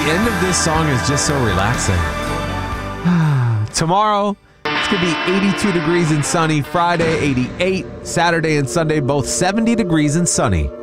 end of this song is just so relaxing. Tomorrow, it's going to be 82 degrees and sunny. Friday, 88. Saturday and Sunday, both 70 degrees and sunny.